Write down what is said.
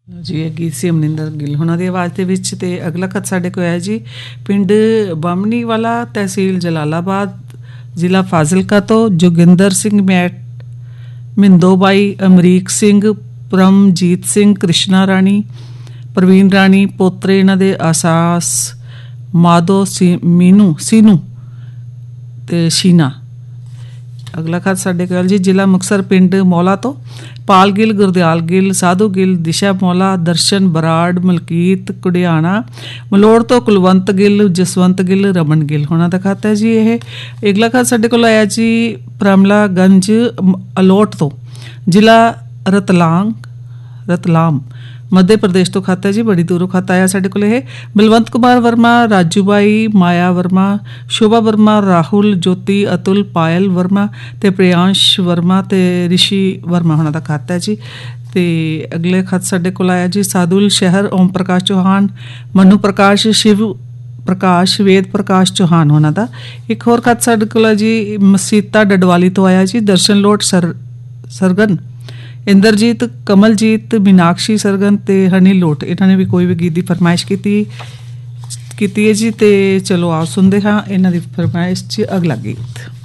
ਜੀ ਇਹ ਗੀਤ ਸੀ ਅਮਰਿੰਦਰ ਗਿੱਲ ਉਹਨਾਂ ਦੀ ਆਵਾਜ਼ ਦੇ ਵਿੱਚ। ਤੇ ਅਗਲਾ ਖਤ ਸਾਡੇ ਕੋਲ ਹੈ ਜੀ ਪਿੰਡ ਬਾਮਣੀ ਵਾਲਾ, ਤਹਿਸੀਲ ਜਲਾਲਾਬਾਦ, ਜ਼ਿਲ੍ਹਾ ਫਾਜ਼ਿਲਕਾ ਤੋਂ ਜੋਗਿੰਦਰ ਸਿੰਘ ਮੈਟ, ਮਿੰਦੋ ਬਾਈ, ਅਮਰੀਕ ਸਿੰਘ, ਪਰਮਜੀਤ ਸਿੰਘ, ਕ੍ਰਿਸ਼ਨਾ ਰਾਣੀ, ਪ੍ਰਵੀਨ ਰਾਣੀ, ਪੋਤਰੇ ਇਹਨਾਂ ਦੇ ਆਸਾਸ, ਮਾਧੋ, ਮੀਨੂ, ਸੀਨੂ ਤੇ ਸ਼ੀਨਾ। ਅਗਲਾ ਖਤ ਸਾਡੇ ਕੋਲ ਜੀ ਜ਼ਿਲ੍ਹਾ ਮੁਕਤਸਰ, ਪਿੰਡ ਮੌਲਾ ਤੋਂ ਪਾਲ ਗਿੱਲ, ਗੁਰਦਿਆਲ ਗਿੱਲ, ਸਾਧੂ ਗਿੱਲ, ਦਿਸ਼ਾ ਮੌਲਾ, ਦਰਸ਼ਨ ਬਰਾੜ, ਮਲਕੀਤ ਕੁੜਿਆਣਾ, ਮਲੋੜ ਤੋਂ ਕੁਲਵੰਤ ਗਿੱਲ, ਜਸਵੰਤ ਗਿੱਲ, ਰਮਨ ਗਿੱਲ ਉਹਨਾਂ ਦਾ ਖਤ ਹੈ ਜੀ ਇਹ। ਅਗਲਾ ਖਤ ਸਾਡੇ ਕੋਲ ਆਇਆ ਜੀ ਪ੍ਰਮਲਾ ਗੰਜ ਅਲੋਟ ਤੋਂ, ਜ਼ਿਲ੍ਹਾ ਰਤਲਾਮ ਮੱਧ ਪ੍ਰਦੇਸ਼ ਤੋਂ ਖਤ ਹੈ ਜੀ, ਬੜੀ ਦੂਰੋਂ ਖਤ ਆਇਆ ਸਾਡੇ ਕੋਲ ਇਹ। ਬਲਵੰਤ ਕੁਮਾਰ ਵਰਮਾ, ਰਾਜੂ ਬਾਈ, ਮਾਇਆ ਵਰਮਾ, ਸ਼ੋਭਾ ਵਰਮਾ, ਰਾਹੁਲ, ਜੋਤੀ, ਅਤੁਲ, ਪਾਇਲ ਵਰਮਾ ਤੇ ਪ੍ਰਿयांश ਵਰਮਾ ਤੇ ਰਿਸ਼ੀ ਵਰਮਾ ਉਹਨਾਂ ਦਾ ਖਤ ਹੈ ਜੀ। ਤੇ ਅਗਲੇ ਖਤ ਸਾਡੇ ਕੋਲ ਆਇਆ ਜੀ ਸਾਦੁਲ ਸ਼ਹਿਰ, ਓਮ ਪ੍ਰਕਾਸ਼ ਚੌਹਾਨ, ਮਨੂ ਪ੍ਰਕਾਸ਼, ਸ਼ਿਵ ਪ੍ਰਕਾਸ਼, ਵੇਦ ਪ੍ਰਕਾਸ਼ ਚੌਹਾਨ ਉਹਨਾਂ ਦਾ। ਇੱਕ ਹੋਰ ਖਤ ਸਾਡੇ ਕੋਲ ਜੀ ਮਸੀਤਾ ਡਡਵਾਲੀ ਤੋਂ ਆਇਆ ਜੀ ਦਰਸ਼ਨ ਲੋਟ ਸਰਗਨ, ਇੰਦਰਜੀਤ, ਕਮਲਜੀਤ, ਮੀਨਾਕਸ਼ੀ ਸਰਗਨ ਤੇ ਹਨੀ ਲੋਟ ਇਹਨਾਂ ਨੇ ਵੀ ਕੋਈ ਵੀ ਗੀਤ ਦੀ ਫਰਮਾਇਸ਼ ਕੀਤੀ ਹੈ ਜੀ। ਤੇ ਚਲੋ ਆਓ ਸੁਣਦੇ ਹਾਂ ਇਹਨਾਂ ਦੀ ਫਰਮਾਇਸ਼ 'ਚ ਅਗਲਾ ਗੀਤ।